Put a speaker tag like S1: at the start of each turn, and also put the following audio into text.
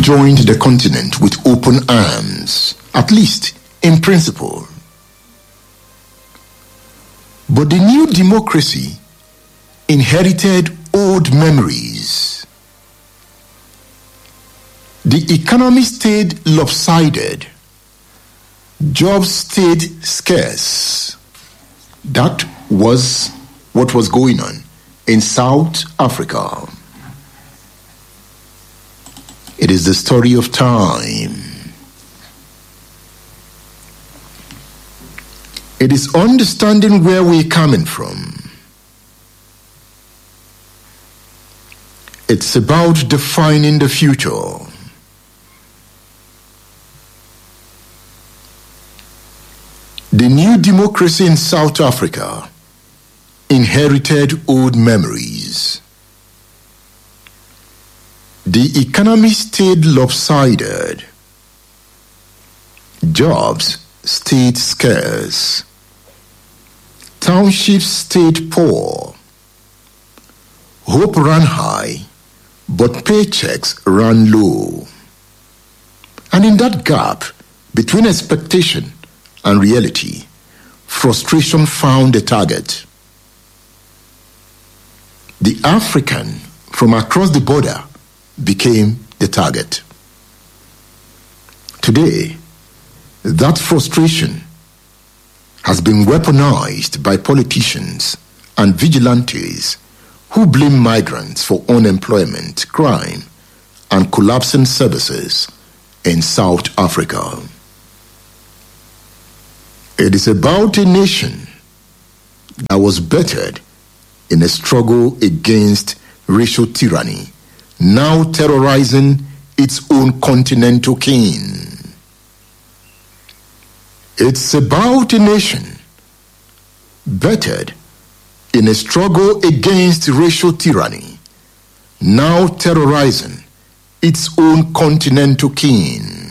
S1: joined the continent with open arms, at least in principle. But the new democracy inherited old memories. The economy stayed lopsided. Jobs stayed scarce. That was what was going on in South Africa. It is the story of time. It is understanding where we're coming from. It's about defining the future. The new democracy in South Africa inherited old memories. The economy stayed lopsided. Jobs stayed scarce. Townships stayed poor. Hope ran high, but paychecks ran low. And in that gap between expectation and reality, frustration found a target. The African from across the border became the target. Today, that frustration has been weaponized by politicians and vigilantes who blame migrants for unemployment, crime, and collapsing services in South Africa. It is about a nation that was bettered in a struggle against racial tyranny, now terrorizing its own continental kin. It's about a nation bettered in a struggle against racial tyranny, now terrorizing its own continental kin.